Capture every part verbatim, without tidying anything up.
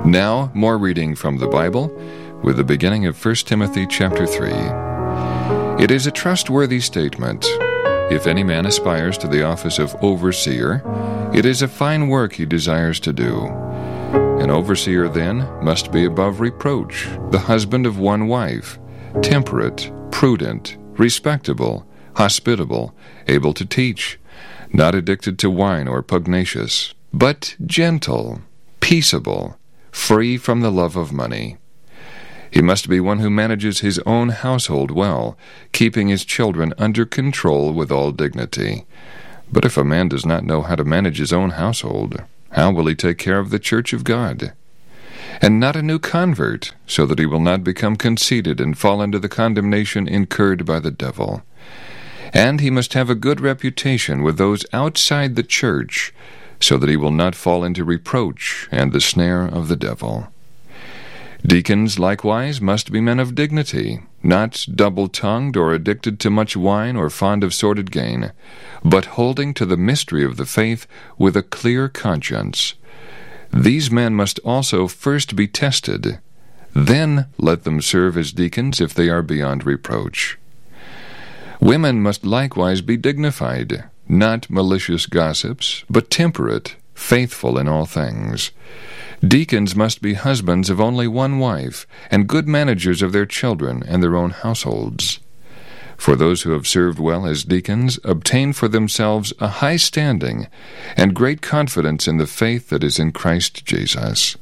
Now, more reading from the Bible, with the beginning of First Timothy chapter three. It is a trustworthy statement. If any man aspires to the office of overseer, it is a fine work he desires to do. An overseer, then, must be above reproach, the husband of one wife, temperate, prudent, respectable, hospitable, able to teach, not addicted to wine or pugnacious, but gentle, peaceable, free from the love of money. He must be one who manages his own household well, keeping his children under control with all dignity. But if a man does not know how to manage his own household, how will he take care of the church of God? And not a new convert, so that he will not become conceited and fall into the condemnation incurred by the devil. And he must have a good reputation with those outside the church, so that he will not fall into reproach and the snare of the devil. Deacons, likewise, must be men of dignity, not double-tongued or addicted to much wine or fond of sordid gain, but holding to the mystery of the faith with a clear conscience. These men must also first be tested. Then let them serve as deacons if they are beyond reproach. Women must likewise be dignified, not malicious gossips, but temperate, faithful in all things. Deacons must be husbands of only one wife, and good managers of their children and their own households. For those who have served well as deacons obtain for themselves a high standing and great confidence in the faith that is in Christ Jesus.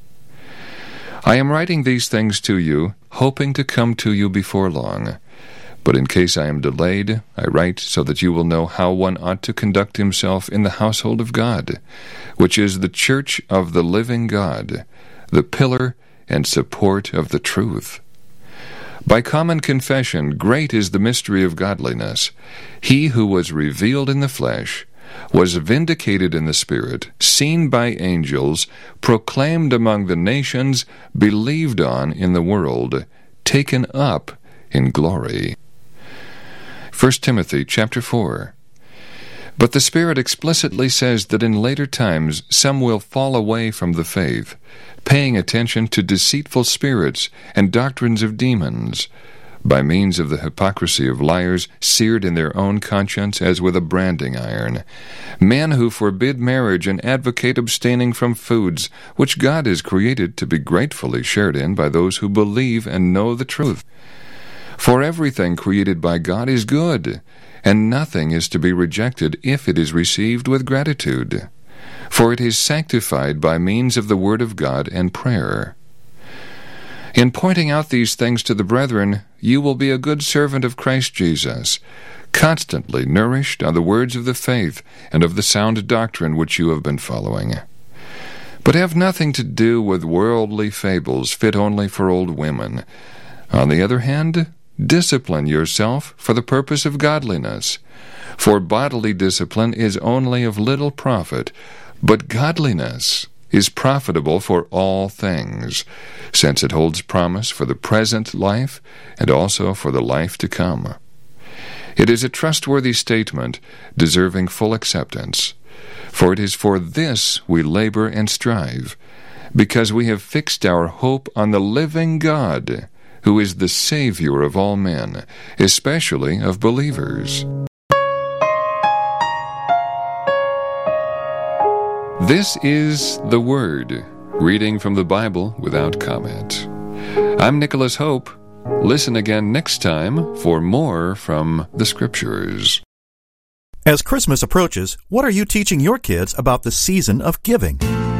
I am writing these things to you, hoping to come to you before long. But in case I am delayed, I write so that you will know how one ought to conduct himself in the household of God, which is the church of the living God, the pillar and support of the truth. By common confession, great is the mystery of godliness. He who was revealed in the flesh, was vindicated in the Spirit, seen by angels, proclaimed among the nations, believed on in the world, taken up in glory. First Timothy chapter four. But the Spirit explicitly says that in later times some will fall away from the faith, paying attention to deceitful spirits and doctrines of demons, by means of the hypocrisy of liars seared in their own conscience as with a branding iron, men who forbid marriage and advocate abstaining from foods which God has created to be gratefully shared in by those who believe and know the truth. For everything created by God is good, and nothing is to be rejected if it is received with gratitude, for it is sanctified by means of the Word of God and prayer. In pointing out these things to the brethren, you will be a good servant of Christ Jesus, constantly nourished on the words of the faith and of the sound doctrine which you have been following. But have nothing to do with worldly fables fit only for old women. On the other hand, discipline yourself for the purpose of godliness. For bodily discipline is only of little profit, but godliness is profitable for all things, since it holds promise for the present life and also for the life to come. It is a trustworthy statement, deserving full acceptance. For it is for this we labor and strive, because we have fixed our hope on the living God, who is the Savior of all men, especially of believers. This is the Word, reading from the Bible without comment. I'm Nicholas Hope. Listen again next time for more from the Scriptures. As Christmas approaches, what are you teaching your kids about the season of giving?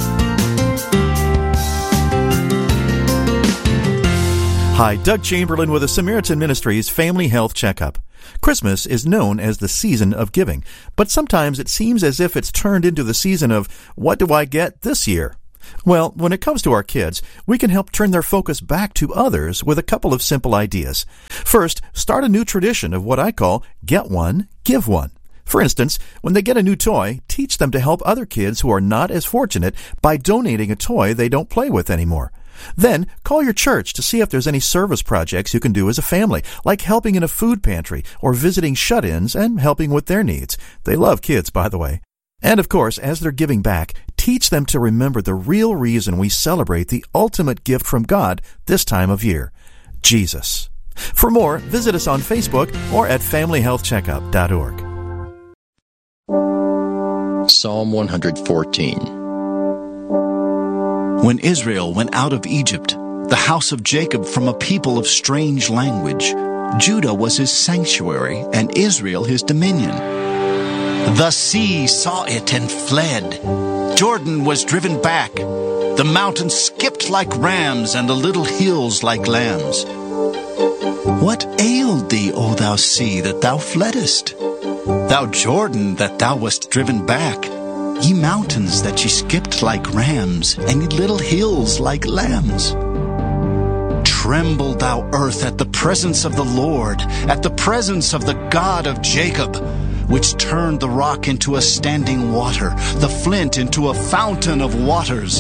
Hi, Doug Chamberlain with the Samaritan Ministries Family Health Checkup. Christmas is known as the season of giving, but sometimes it seems as if it's turned into the season of, what do I get this year? Well, when it comes to our kids, we can help turn their focus back to others with a couple of simple ideas. First, start a new tradition of what I call get one, give one. For instance, when they get a new toy, teach them to help other kids who are not as fortunate by donating a toy they don't play with anymore. Then, call your church to see if there's any service projects you can do as a family, like helping in a food pantry or visiting shut-ins and helping with their needs. They love kids, by the way. And of course, as they're giving back, teach them to remember the real reason we celebrate the ultimate gift from God this time of year, Jesus. For more, visit us on Facebook or at family health checkup dot org. Psalm one fourteen. When Israel went out of Egypt, the house of Jacob from a people of strange language, Judah was his sanctuary, and Israel his dominion. The sea saw it and fled. Jordan was driven back. The mountains skipped like rams, and the little hills like lambs. What ailed thee, O thou sea, that thou fleddest? Thou Jordan, that thou wast driven back? Ye mountains, that ye skipped like rams, and ye little hills like lambs. Tremble, thou earth, at the presence of the Lord, at the presence of the God of Jacob, which turned the rock into a standing water, the flint into a fountain of waters.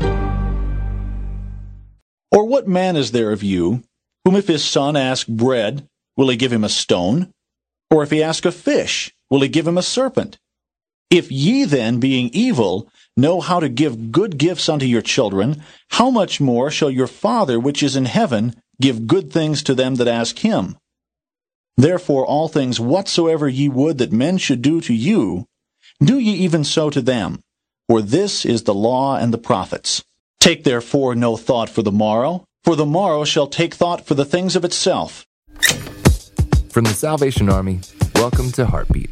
Or what man is there of you, whom if his son ask bread, will he give him a stone? Or if he ask a fish, will he give him a serpent? If ye then, being evil, know how to give good gifts unto your children, how much more shall your Father which is in heaven give good things to them that ask him? Therefore all things whatsoever ye would that men should do to you, do ye even so to them. For this is the law and the prophets. Take therefore no thought for the morrow, for the morrow shall take thought for the things of itself. From the Salvation Army, welcome to Heartbeat.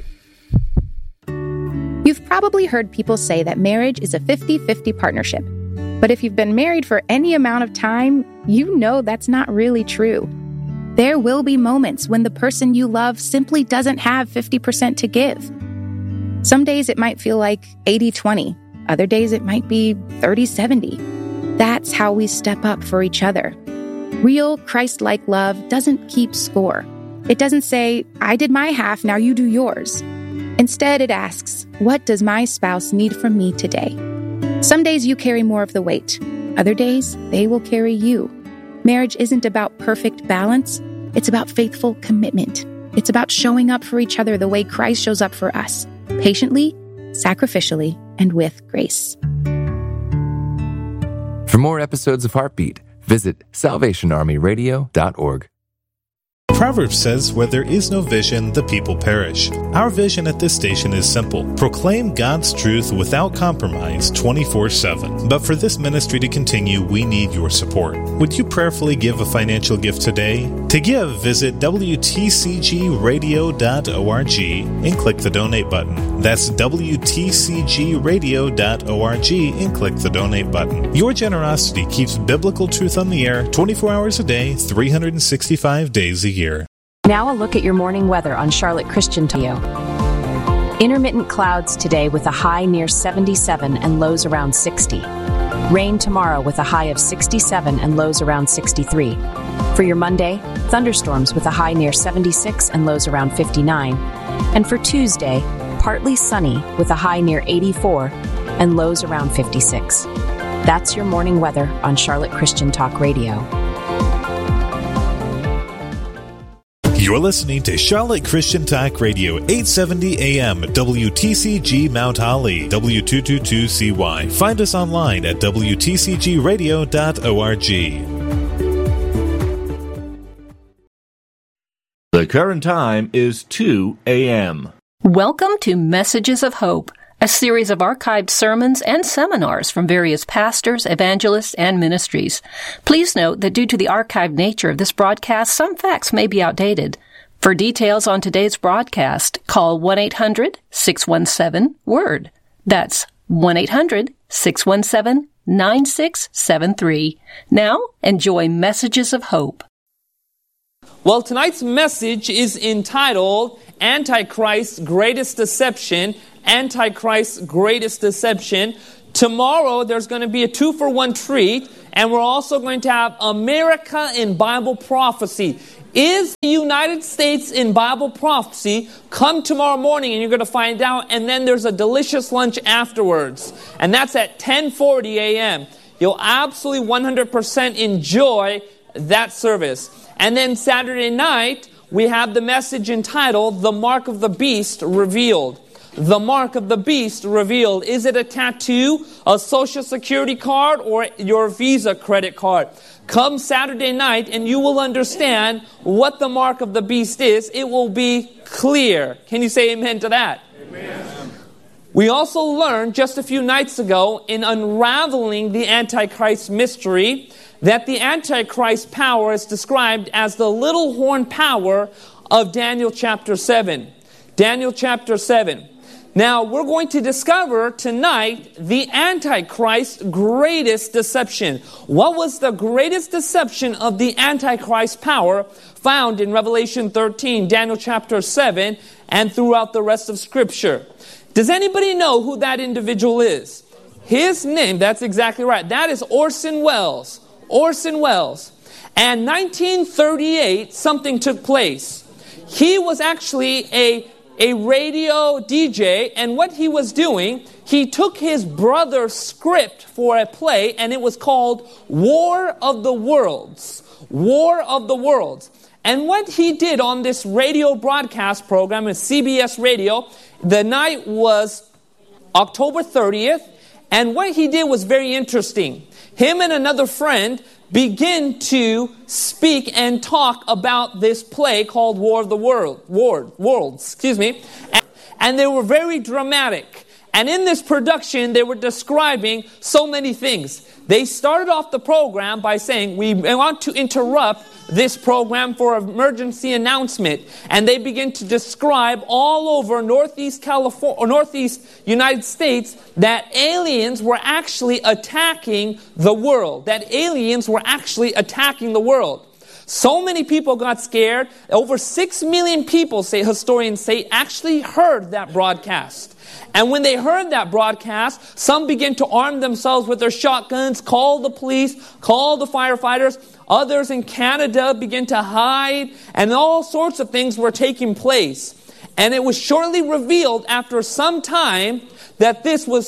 You've probably heard people say that marriage is a fifty-fifty partnership. But if you've been married for any amount of time, you know that's not really true. There will be moments when the person you love simply doesn't have fifty percent to give. Some days it might feel like eighty twenty. Other days it might be thirty seventy. That's how we step up for each other. Real Christ-like love doesn't keep score. It doesn't say, I did my half, now you do yours. Instead, it asks, what does my spouse need from me today? Some days you carry more of the weight. Other days, they will carry you. Marriage isn't about perfect balance. It's about faithful commitment. It's about showing up for each other the way Christ shows up for us, patiently, sacrificially, and with grace. For more episodes of Heartbeat, visit salvation army radio dot org. Proverbs says, where there is no vision, the people perish. Our vision at this station is simple. Proclaim God's truth without compromise twenty-four seven. But for this ministry to continue, we need your support. Would you prayerfully give a financial gift today? To give, visit w t c g radio dot org and click the donate button. That's w t c g radio dot org and click the donate button. Your generosity keeps biblical truth on the air twenty-four hours a day, three hundred sixty-five days a year. Now a look at your morning weather on Charlotte Christian Radio. Intermittent clouds today with a high near seventy-seven and lows around sixty. Rain tomorrow with a high of sixty-seven and lows around sixty-three. For your Monday, thunderstorms with a high near seventy-six and lows around fifty-nine. And for Tuesday, partly sunny with a high near eighty-four and lows around fifty-six. That's your morning weather on Charlotte Christian Talk Radio. You're listening to Charlotte Christian Talk Radio, eight seventy A M, W T C G Mount Holly, W two twenty-two C Y. Find us online at w t c g radio dot org. The current time is two A M. Welcome to Messages of Hope, a series of archived sermons and seminars from various pastors, evangelists, and ministries. Please note that due to the archived nature of this broadcast, some facts may be outdated. For details on today's broadcast, call one eight hundred six one seven WORD. That's one eight hundred six one seven nine six seven three. Now, enjoy Messages of Hope. Well, tonight's message is entitled Antichrist's Greatest Deception, Antichrist's Greatest Deception. Tomorrow, there's going to be a two-for-one treat, and we're also going to have America in Bible Prophecy. Is the United States in Bible Prophecy? Come tomorrow morning and you're going to find out, and then there's a delicious lunch afterwards. And that's at ten forty A M You'll absolutely one hundred percent enjoy that service. And then Saturday night, we have the message entitled The Mark of the Beast Revealed. the mark of the beast revealed? Is it a tattoo, a social security card, or your Visa credit card? Come Saturday night and you will understand what the mark of the beast is. It will be clear. Can you say amen to that? Amen. We also learned just a few nights ago in unraveling the Antichrist mystery that the Antichrist power is described as the little horn power of Daniel chapter seven. Daniel chapter seven. Now, we're going to discover tonight the Antichrist's greatest deception. What was the greatest deception of the Antichrist power found in Revelation thirteen, Daniel chapter seven, and throughout the rest of Scripture? Does anybody know who that individual is? His name, that's exactly right. That is Orson Welles. Orson Welles. And nineteen thirty-eight, something took place. He was actually a a radio D J, and what he was doing, he took his brother's script for a play, and it was called War of the Worlds. War of the Worlds. And what he did on this radio broadcast program at C B S Radio, the night was October thirtieth, and what he did was very interesting. Him and another friend begin to speak and talk about this play called War of the World, War, Worlds, excuse me. And, and they were very dramatic. And in this production, they were describing so many things. They started off the program by saying, we want to interrupt this program for an emergency announcement. And they begin to describe all over Northeast California, or Northeast United States, that aliens were actually attacking the world. That aliens were actually attacking the world. So many people got scared. Over six million people, say historians say, actually heard that broadcast. And when they heard that broadcast, some began to arm themselves with their shotguns, call the police, call the firefighters. Others in Canada began to hide, and all sorts of things were taking place. And it was shortly revealed after some time that this was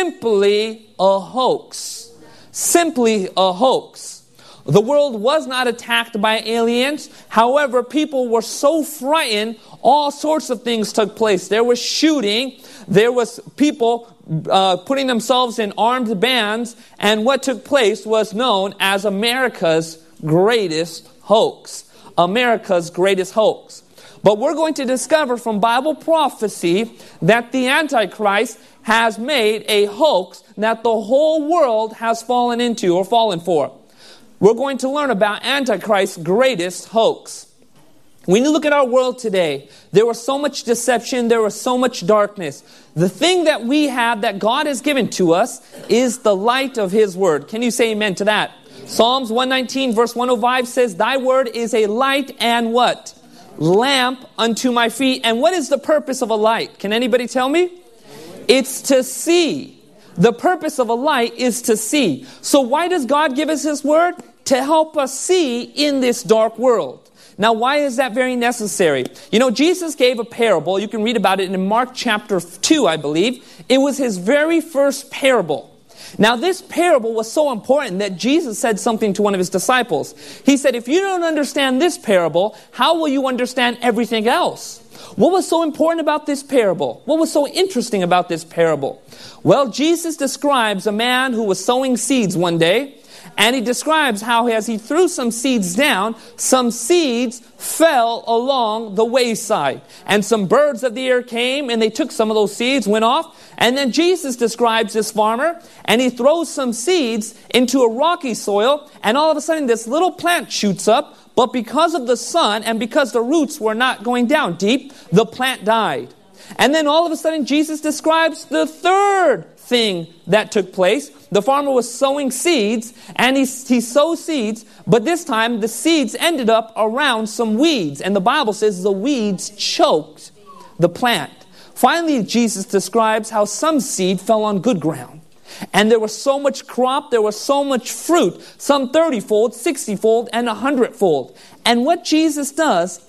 simply a hoax. Simply a hoax. The world was not attacked by aliens. However, people were so frightened, all sorts of things took place. There was shooting. There was people uh, putting themselves in armed bands. And what took place was known as America's greatest hoax. America's greatest hoax. But we're going to discover from Bible prophecy that the Antichrist has made a hoax that the whole world has fallen into or fallen for. We're going to learn about Antichrist's greatest hoax. When you look at our world today, there was so much deception, there was so much darkness. The thing that we have that God has given to us is the light of His Word. Can you say amen to that? Psalms one nineteen verse one oh five says, Thy Word is a light and what? Lamp unto my feet. And what is the purpose of a light? Can anybody tell me? It's to see. The purpose of a light is to see. So why does God give us His Word? To help us see in this dark world. Now, why is that very necessary? You know, Jesus gave a parable. You can read about it in Mark chapter two, I believe. It was His very first parable. Now, this parable was so important that Jesus said something to one of His disciples. He said, if you don't understand this parable, how will you understand everything else? What was so important about this parable? What was so interesting about this parable? Well, Jesus describes a man who was sowing seeds one day, and He describes how as he threw some seeds down, some seeds fell along the wayside. And some birds of the air came, and they took some of those seeds, went off. And then Jesus describes this farmer, and he throws some seeds into a rocky soil, and all of a sudden this little plant shoots up. But because of the sun and because the roots were not going down deep, the plant died. And then all of a sudden Jesus describes the third thing that took place. The farmer was sowing seeds, and he, he sowed seeds, but this time the seeds ended up around some weeds. And the Bible says the weeds choked the plant. Finally, Jesus describes how some seed fell on good ground. And there was so much crop, there was so much fruit, some thirty-fold, sixty-fold, and one hundred-fold. And what Jesus does